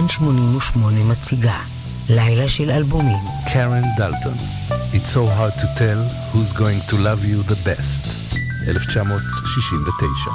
כאן 88 מציגה לילה של אלבומים. קרן דלטון, It's so hard to tell who's going to love you the best, 1969.